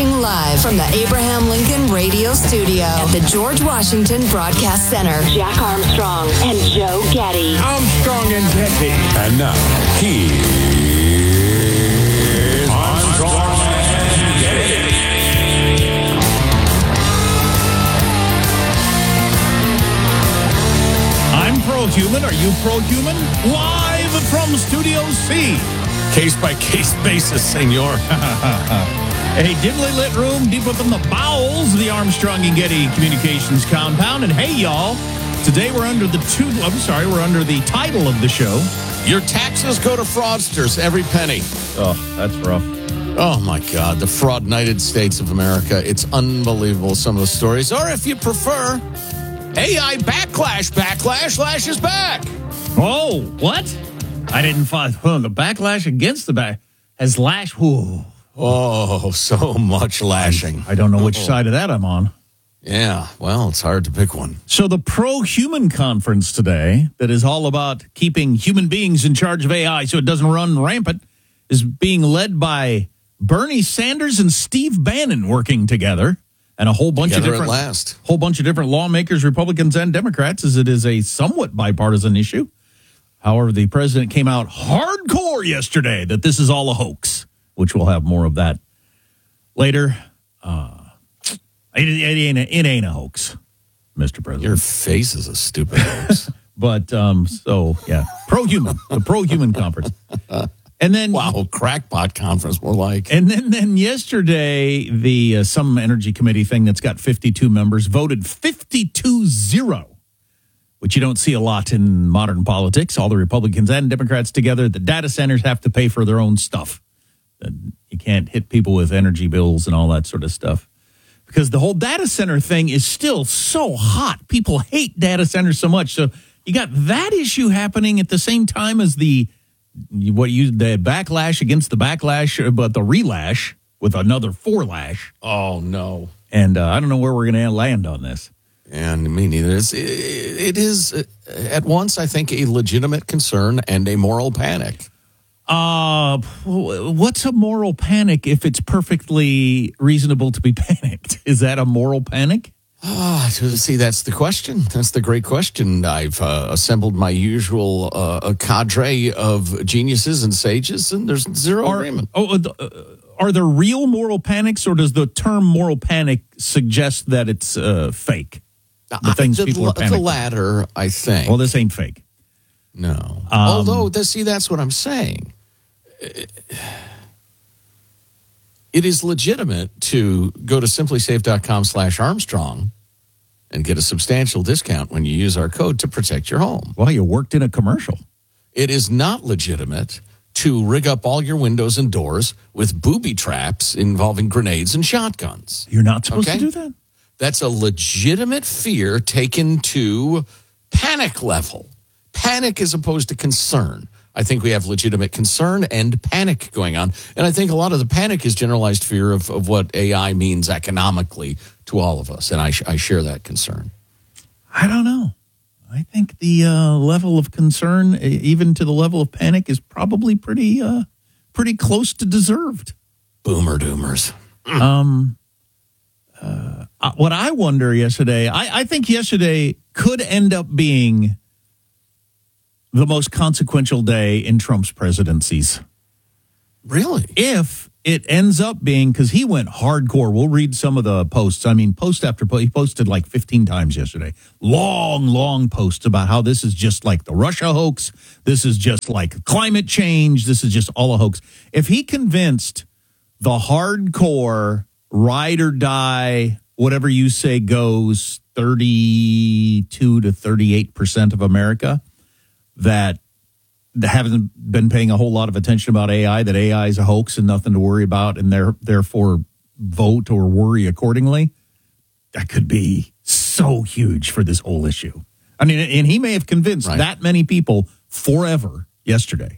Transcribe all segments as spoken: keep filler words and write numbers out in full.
Broadcasting live from the Abraham Lincoln Radio Studio at the George Washington Broadcast Center. Jack Armstrong and Joe Getty. Armstrong and Getty. And now, here's Armstrong and Getty. I'm pro-human. Are you pro-human? Live from Studio C. Case-by-case basis, senor. A dimly lit room deep within the bowels of the Armstrong and Getty Communications compound. And hey, y'all, today we're under the two, I'm sorry, we're under the title of the show. Your taxes go to fraudsters, every penny. Oh, that's rough. Oh, my God. The fraud United States of America. It's unbelievable, some of the stories. Or if you prefer, A I backlash, backlash, lashes back. Oh, what? I didn't find oh, the backlash against the back has lashed. Whoa. Oh, so much lashing. I don't know which oh. side of that I'm on. Yeah, well, it's hard to pick one. So the pro-human conference today that is all about keeping human beings in charge of A I so it doesn't run rampant is being led by Bernie Sanders and Steve Bannon working together, and a whole bunch Together of different at last. whole bunch of different lawmakers, Republicans and Democrats, as it is a somewhat bipartisan issue. However, the president came out hardcore yesterday that this is all a hoax, which we'll have more of that later. Uh, it, it, ain't a, it ain't a hoax, Mister President. Your face is a stupid hoax. But, um, so, yeah, pro-human, the pro-human conference. And then, wow, crackpot conference, more like. And then, then yesterday, the uh, some energy committee thing that's got fifty-two members voted fifty-two zero. Which you don't see a lot in modern politics. All the Republicans and Democrats together, the data centers have to pay for their own stuff. You can't hit people with energy bills and all that sort of stuff. Because the whole data center thing is still so hot. People hate data centers so much. So you got that issue happening at the same time as the what you the backlash against the backlash, but the relash with another forelash. Oh, no. And uh, I don't know where we're going to land on this. And me neither. It's, it, it is, uh, at once, I think, a legitimate concern and a moral panic. Uh, what's a moral panic if it's perfectly reasonable to be panicked? Is that a moral panic? Ah, oh, see, that's the question. That's the great question. I've uh, assembled my usual uh, cadre of geniuses and sages, and there's zero are, agreement. Oh, uh, are there real moral panics, or does the term moral panic suggest that it's uh, fake? The things the, people are panicking. The latter, I think. Well, this ain't fake. No. Um, Although, the, see, that's what I'm saying. It is legitimate to go to simplysafe.com slash Armstrong and get a substantial discount when you use our code to protect your home. Well, you worked in a commercial. It is not legitimate to rig up all your windows and doors with booby traps involving grenades and shotguns. You're not supposed okay? to do that? That's a legitimate fear taken to panic level. Panic as opposed to concern. I think we have legitimate concern and panic going on. And I think a lot of the panic is generalized fear of, of what A I means economically to all of us. And I, I share that concern. I don't know. I think the uh, level of concern, even to the level of panic, is probably pretty uh, pretty close to deserved. Boomer doomers. Um, uh, what I wonder yesterday, I, I think yesterday could end up being the most consequential day in Trump's presidencies. Really? If it ends up being, because he went hardcore. We'll read some of the posts. I mean, post after post. He posted like fifteen times yesterday. Long, long posts about how this is just like the Russia hoax. This is just like climate change. This is just all a hoax. If he convinced the hardcore ride or die, whatever you say goes, thirty-two to thirty-eight percent of America that haven't been paying a whole lot of attention about A I, that A I is a hoax and nothing to worry about, and there, therefore vote or worry accordingly, that could be so huge for this whole issue. I mean, and he may have convinced right. that many people forever yesterday.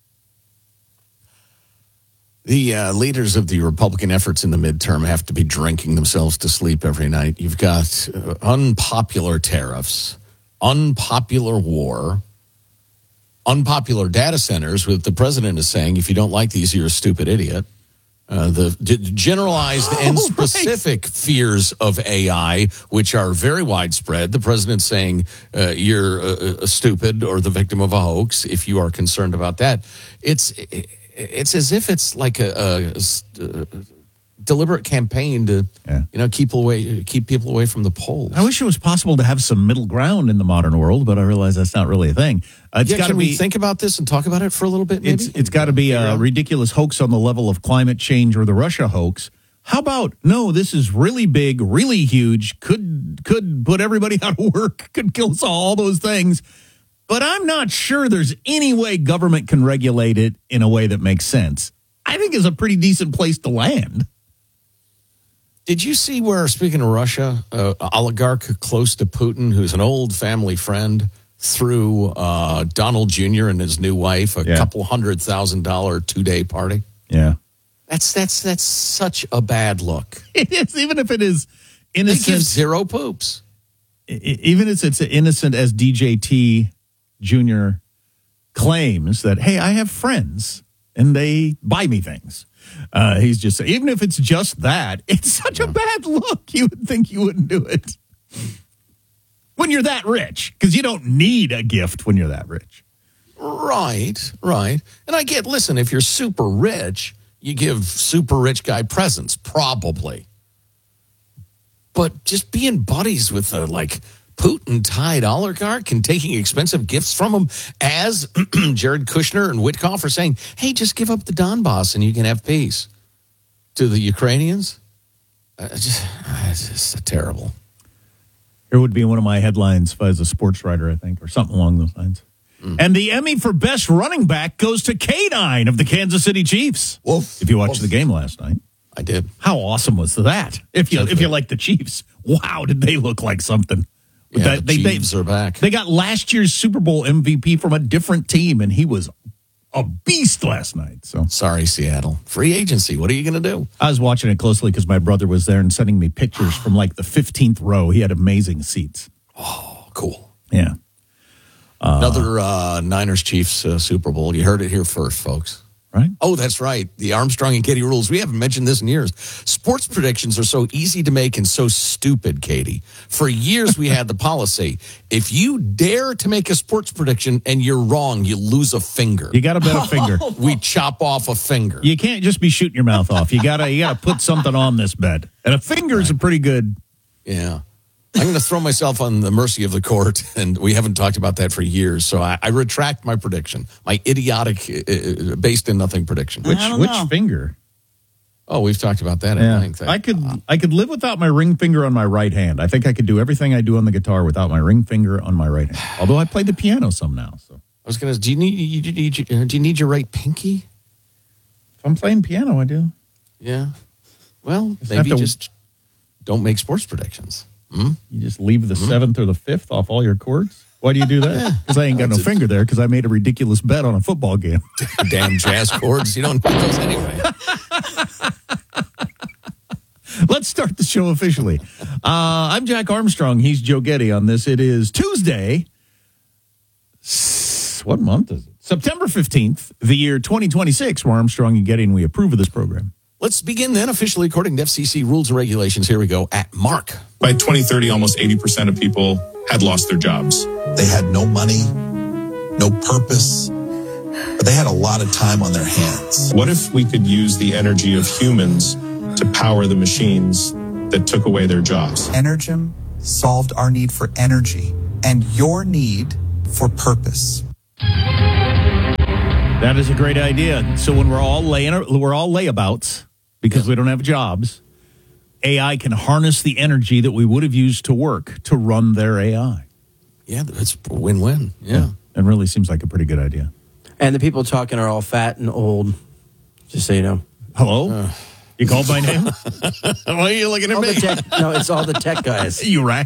The uh, leaders of the Republican efforts in the midterm have to be drinking themselves to sleep every night. You've got uh, unpopular tariffs, unpopular war, unpopular data centers, with the president is saying, if you don't like these, you're a stupid idiot. Uh, the d- generalized and Oh, specific right. fears of A I, which are very widespread. The president's saying uh, you're uh, stupid or the victim of a hoax if you are concerned about that. It's it's as if it's like a, a, a deliberate campaign to Yeah. you know keep away keep people away from the polls. I wish it was possible to have some middle ground in the modern world, but I realize that's not really a thing. Uh, it's yeah, got to can be. we think about this and talk about it for a little bit? Maybe? It's it's got to be a ridiculous hoax on the level of climate change or the Russia hoax. How about no? This is really big, really huge. Could could put everybody out of work. Could kill us all. All those things. But I'm not sure there's any way government can regulate it in a way that makes sense. I think it's a pretty decent place to land. Did you see where, speaking of Russia, uh, oligarch close to Putin, who's an old family friend, threw uh, Donald Junior and his new wife a Yeah. couple hundred thousand dollar two day party? Yeah, That's that's that's such a bad look. it is. Even if it is They give innocent, zero poops. I- even if it's innocent as D J T Junior claims that, hey, I have friends and they buy me things. Uh, he's just even if it's just that, it's such a bad look. You would think you wouldn't do it when you're that rich, because you don't need a gift when you're that rich. Right, right. And I get, listen, if you're super rich, you give super rich guy presents, probably. But just being buddies with a, like, Putin-tied oligarch and taking expensive gifts from him, as Jared Kushner and Witkoff are saying, hey, just give up the Donbass and you can have peace. To the Ukrainians, uh, just, uh, it's just terrible. Here would be one of my headlines if I was a sports writer, I think, or something along those lines. Mm. And the Emmy for Best Running Back goes to K nine of the Kansas City Chiefs. Woof. If you watched Woof. the game last night. I did. How awesome was that? If you if you like the Chiefs, wow, did they look like something? Yeah, that, the they, Chiefs they, are back. They got last year's Super Bowl M V P from a different team, and he was a beast last night. So Sorry, Seattle. Free agency. What are you going to do? I was watching it closely because my brother was there and sending me pictures from like the fifteenth row. He had amazing seats. Oh, cool. Yeah. Uh, Another uh, Niners Chiefs uh, Super Bowl. You heard it here first, folks. Right? Oh, that's right. The Armstrong and Katie rules. We haven't mentioned this in years. Sports predictions are so easy to make and so stupid, Katie. For years, we had the policy, if you dare to make a sports prediction and you're wrong, you lose a finger. You got to bet a finger. We chop off a finger. You can't just be shooting your mouth off. You gotta you gotta put something on this bet. And a finger is a pretty good. Yeah. I'm going to throw myself on the mercy of the court, and we haven't talked about that for years. So I, I retract my prediction, my idiotic, uh, based in nothing prediction. Which I don't which know. finger? Oh, we've talked about that at Yeah. length. I could I could live without my ring finger on my right hand. I think I could do everything I do on the guitar without my ring finger on my right hand. Although I play the piano some now. So I was going to. Do you need? You, you need do you need your right pinky? if I'm playing piano, I do. Yeah. Well, Just maybe have to- just don't make sports predictions. Hmm? You just leave the Mm-hmm. seventh or the fifth off all your chords. Why do you do that? Because I ain't got no finger there. Because I made a ridiculous bet on a football game. Damn jazz chords. You don't need those anyway. Let's start the show officially. Uh, I'm Jack Armstrong. He's Joe Getty on this. It is Tuesday. S- What month is it? September fifteenth, the year twenty twenty-six. We're Armstrong and Getty, and we approve of this program. Let's begin then officially according to F C C rules and regulations. Here we go at Mark. By twenty thirty, almost eighty percent of people had lost their jobs. They had no money, no purpose, but they had a lot of time on their hands. What if we could use the energy of humans to power the machines that took away their jobs? Energem solved our need for energy and your need for purpose. That is a great idea. So when we're all laying, we're all layabouts because we don't have jobs. A I can harness the energy that we would have used to work to run their A I. Yeah, it's a win-win. Yeah. It really seems like a pretty good idea. And the people talking are all fat and old, just so you know. Hello? Uh. You called my name? Why are you looking at All me? the tech, no, it's all the tech guys. You rang?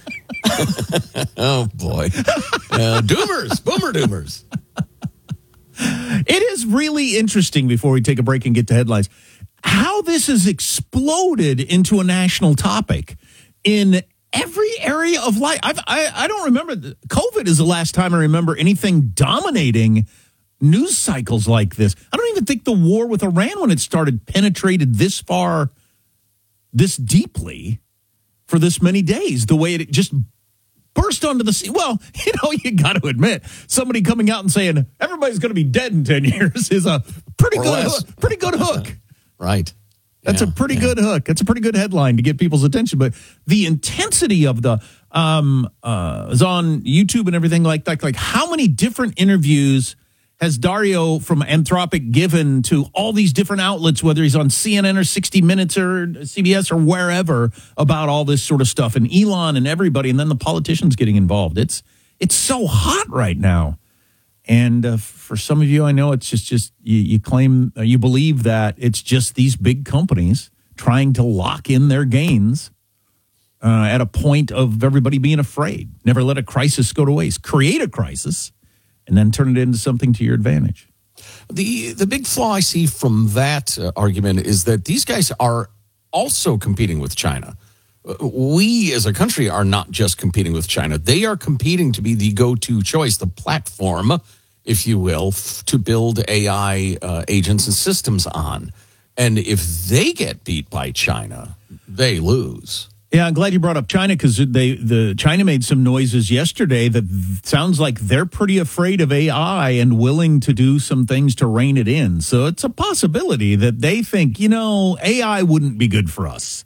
Oh, boy. Uh, doomers. Boomer doomers. It is really interesting, before we take a break and get to headlines, how this has exploded into a national topic in every area of life. I've, I I don't remember. COVID is the last time I remember anything dominating news cycles like this. I don't even think the war with Iran, when it started, penetrated this far, this deeply for this many days, the way it just burst onto the scene. Well, you know, you got to admit, somebody coming out and saying everybody's going to be dead in ten years is a pretty Or good, less. hook, pretty good hook. Right. That's Yeah, a pretty yeah. good hook. That's a pretty good headline to get people's attention. But the intensity of the um uh is on YouTube and everything like that. Like, how many different interviews has Dario from Anthropic given to all these different outlets, whether he's on C N N or sixty minutes or C B S or wherever, about all this sort of stuff, and Elon and everybody, and then the politicians getting involved. It's it's so hot right now. And uh, for some of you, I know it's just, just you, you claim, uh, you believe that it's just these big companies trying to lock in their gains uh, at a point of everybody being afraid. Never let a crisis go to waste. Create a crisis and then turn it into something to your advantage. The the big flaw I see from that uh, argument is that these guys are also competing with China. Uh, We as a country are not just competing with China. They are competing to be the go-to choice, the platform, if you will, f- to build A I uh, agents and systems on. And if they get beat by China, they lose. Yeah, I'm glad you brought up China, because they the China made some noises yesterday that sounds like they're pretty afraid of A I and willing to do some things to rein it in. So it's a possibility that they think, you know, A I wouldn't be good for us.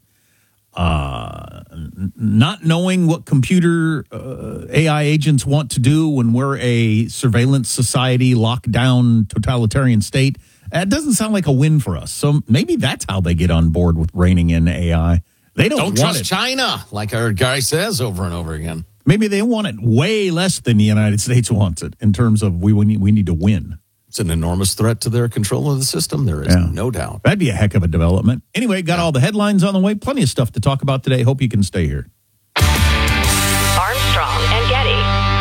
Uh, not knowing what computer uh, A I agents want to do when we're a surveillance society, lockdown, totalitarian state, that doesn't sound like a win for us. So maybe that's how they get on board with reining in A I. They don't, Don't want trust it. China, like our guy says over and over again. Maybe they want it way less than the United States wants it in terms of we we need, we need to win. It's an enormous threat to their control of the system. There is Yeah. no doubt. That'd be a heck of a development. Anyway, got all the headlines on the way. Plenty of stuff to talk about today. Hope you can stay here. Armstrong and Getty.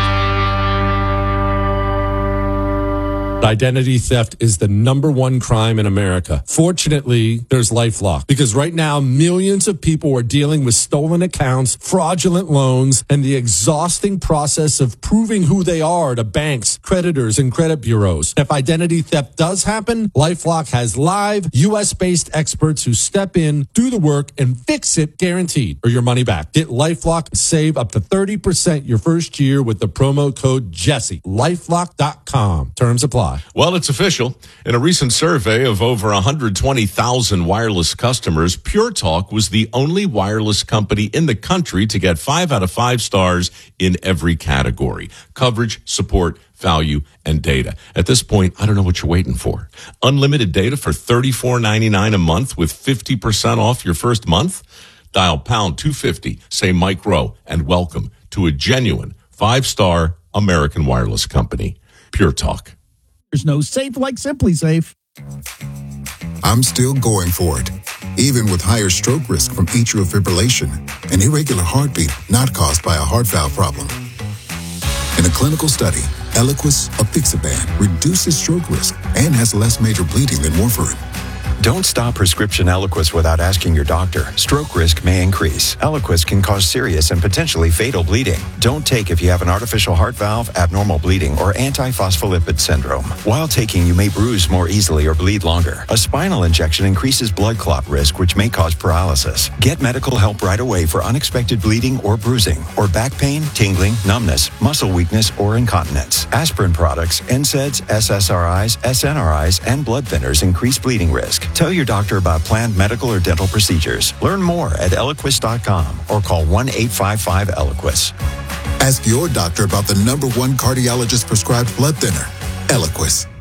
Identity theft is the number one crime in America. Fortunately, there's LifeLock, because right now millions of people are dealing with stolen accounts, fraudulent loans, and the exhausting process of proving who they are to banks, creditors, and credit bureaus. If identity theft does happen, LifeLock has live U S-based experts who step in, do the work, and fix it guaranteed, or your money back. Get LifeLock and save up to thirty percent your first year with the promo code Jesse. LifeLock dot com. Terms apply. Well, it's official. In a recent survey of over one hundred twenty thousand wireless customers, Pure Talk was the only wireless company in the country to get five out of five stars in every category: coverage, support, value, and data. At this point, I don't know what you're waiting for. Unlimited data for thirty-four ninety-nine a month with fifty percent off your first month? Dial pound two fifty, say Mike Rowe, and welcome to a genuine five-star American wireless company. Pure Talk. There's no safe like Simply Safe. I'm still going for it, even with higher stroke risk from atrial fibrillation, an irregular heartbeat not caused by a heart valve problem. In a clinical study, Eliquis apixaban reduces stroke risk and has less major bleeding than warfarin. Don't stop prescription Eliquis without asking your doctor. Stroke risk may increase. Eliquis can cause serious and potentially fatal bleeding. Don't take if you have an artificial heart valve, abnormal bleeding, or antiphospholipid syndrome. While taking, you may bruise more easily or bleed longer. A spinal injection increases blood clot risk, which may cause paralysis. Get medical help right away for unexpected bleeding or bruising, or back pain, tingling, numbness, muscle weakness, or incontinence. Aspirin products, N SAIDs, S S R Is, S N R Is, and blood thinners increase bleeding risk. Tell your doctor about planned medical or dental procedures. Learn more at Eliquis dot com or call one eight five five Eliquis. Ask your doctor about the number one cardiologist prescribed blood thinner, Eliquis.